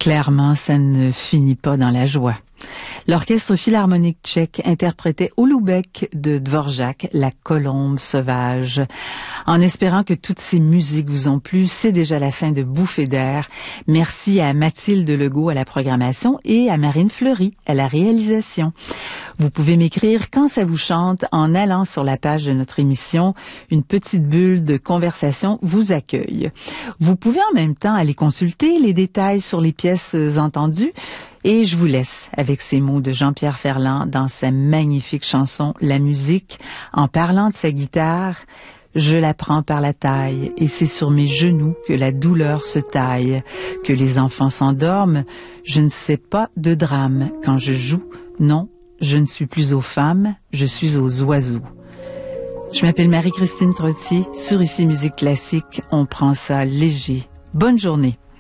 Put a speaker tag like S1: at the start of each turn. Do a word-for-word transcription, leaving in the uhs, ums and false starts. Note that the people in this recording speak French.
S1: Clairement, ça ne finit pas dans la joie. L'Orchestre philharmonique tchèque interprétait Holoubek de Dvorak, La colombe sauvage. En espérant que toutes ces musiques vous ont plu, c'est déjà la fin de Bouffées d'air. Merci à Mathilde Legault à la programmation et à Marine Fleury à la réalisation. Vous pouvez m'écrire quand ça vous chante en allant sur la page de notre émission. Une petite bulle de conversation vous accueille. Vous pouvez en même temps aller consulter les détails sur les pièces entendues. Et je vous laisse avec ces mots de Jean-Pierre Ferland dans sa magnifique chanson « La musique ». En parlant de sa guitare, je la prends par la taille et c'est sur mes genoux que la douleur se taille. Que les enfants s'endorment, je ne sais pas de drame. Quand je joue, non, je ne suis plus aux femmes, je suis aux oiseaux. Je m'appelle Marie-Christine Trottier. Sur Ici Musique Classique, on prend ça léger. Bonne journée.